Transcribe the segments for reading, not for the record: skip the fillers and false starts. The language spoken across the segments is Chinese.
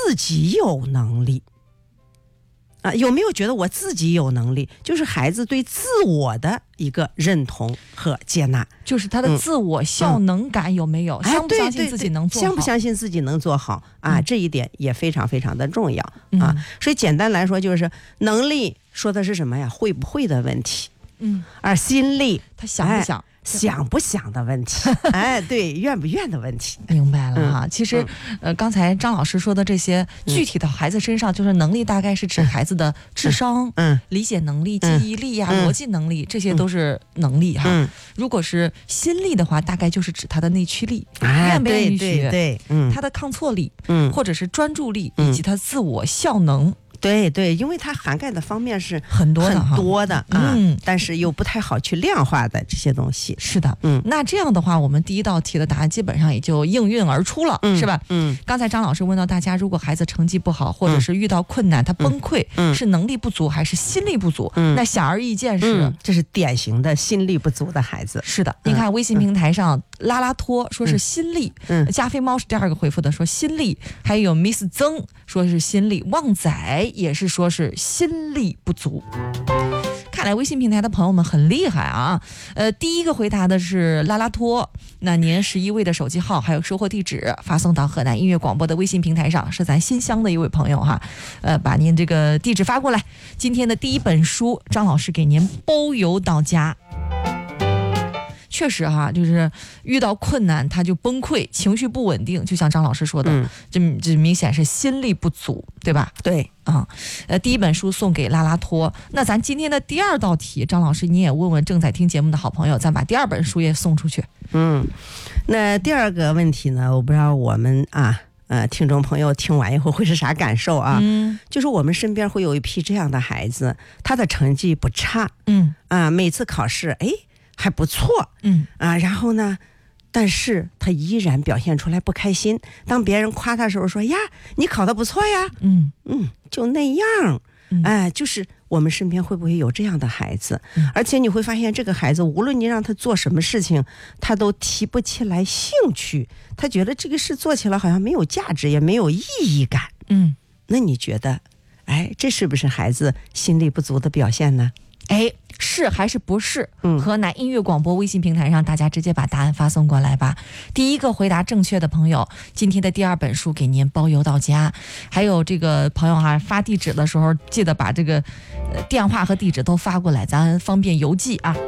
自己有能力啊，有没有觉得我自己有能力？就是孩子对自我的一个认同和接纳， 就是他的自我效能感有没有，相不相信自己能做好， 相不相信自己能做好啊？这一点也非常非常的重要啊。所以简单来说，就是能力说的是什么呀？会不会的问题，而心力他想不想。 想不想的问题，哎，对，愿不愿的问题。 明白了哈。其实，刚才张老师说的这些具体的孩子身上，就是能力大概是指孩子的智商、理解能力、记忆力呀、逻辑能力，这些都是能力哈。如果是心力的话，大概就是指他的内驱力，愿不愿意学， 对， 他的抗挫力，或者是专注力，以及他自我效能。 对对，因为它涵盖的方面是很多的啊，但是又不太好去量化的这些东西。 是的，那这样的话，我们第一道题的答案基本上也就应运而出了，是吧？刚才张老师问到大家，如果孩子成绩不好，或者是遇到困难，他崩溃，是能力不足还是心力不足？那显而易见是， 这是典型的心力不足的孩子。 是的，你看微信平台上拉拉托说是心力，加菲猫是第二个回复的，说心力，还有 Miss 曾说是心力，旺仔也是说是心力不足。看来微信平台的朋友们很厉害啊！第一个回答的是拉拉托，那您11位的手机号还有收货地址发送到河南音乐广播的微信平台上，是咱新乡的一位朋友哈，把您这个地址发过来。今天的第一本书，张老师给您包邮到家。确实哈，就是遇到困难他就崩溃，情绪不稳定，就像张老师说的，这明显是心力不足，对吧？ 对啊，第一本书送给拉拉托。那咱今天的第二道题，张老师你也问问正在听节目的好朋友，咱把第二本书也送出去。 那第二个问题呢，我不知道我们听众朋友听完以后会是啥感受啊？就是我们身边会有一批这样的孩子，他的成绩不差，每次考试还不错，然后呢，但是他依然表现出来不开心。当别人夸他的时候说呀，你考得不错呀，就那样，就是我们身边会不会有这样的孩子？而且你会发现，这个孩子无论你让他做什么事情，他都提不起来兴趣，他觉得这个事做起来好像没有价值，也没有意义感。那你觉得，这是不是孩子心力不足的表现呢？ 是还是不是？河南音乐广播微信平台上，大家直接把答案发送过来吧。第一个回答正确的朋友，今天的第二本书给您包邮到家。还有这个朋友发地址的时候，记得把这个电话和地址都发过来，咱方便邮寄啊。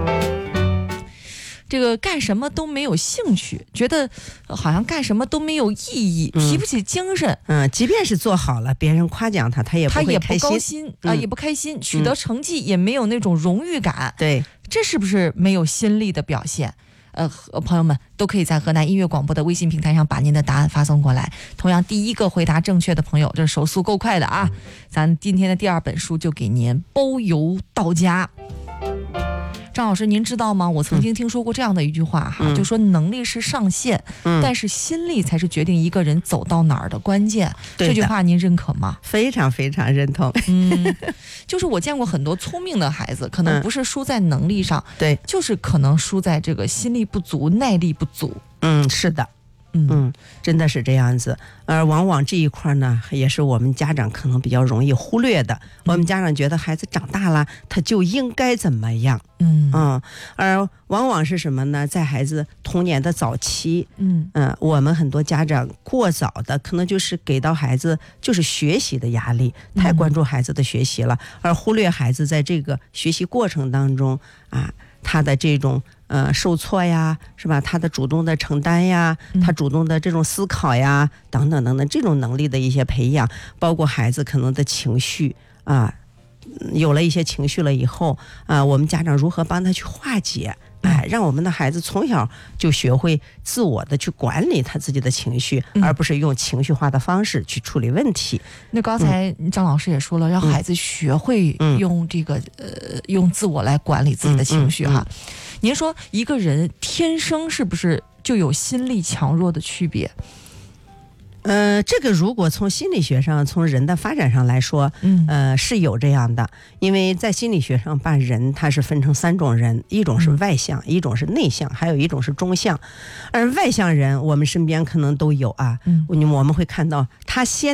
这个干什么都没有兴趣，觉得好像干什么都没有意义，提不起精神。 即便是做好了，别人夸奖他也不会开心， 高兴也不开心，取得成绩也没有那种荣誉感。 对， 这是不是没有心力的表现？朋友们都可以在河南音乐广播的微信平台上把您的答案发送过来。同样，第一个回答正确的朋友，这手速够快的啊，咱今天的第二本书就给您包邮到家。张老师，您知道吗？我曾经听说过这样的一句话就说能力是上限，但是心力才是决定一个人走到哪儿的关键。这句话您认可吗？ 非常非常认同。 就是我见过很多聪明的孩子，可能不是输在能力上， 对， 就是可能输在这个心力不足、耐力不足。 是的。真的是这样子，而往往这一块呢，也是我们家长可能比较容易忽略的。我们家长觉得孩子长大了，他就应该怎么样，而往往是什么呢？在孩子童年的早期，我们很多家长过早的，可能就是给到孩子就是学习的压力，太关注孩子的学习了，而忽略孩子在这个学习过程当中他的这种受挫呀，是吧？他的主动的承担呀，他主动的这种思考呀，等等等等，这种能力的一些培养，包括孩子可能的情绪有了一些情绪了以后我们家长如何帮他去化解？让我们的孩子从小就学会自我的去管理他自己的情绪，而不是用情绪化的方式去处理问题。 那刚才张老师也说了，让孩子学会用这个用自我来管理自己的情绪哈。您说一个人天生是不是就有心力强弱的区别？ 这个如果从心理学上，从人的发展上来说，是有这样的。因为在心理学上，把人它是分成3种人，一种是外向，一种是内向，还有一种是中向。而外向人，我们身边可能都有我们会看到他先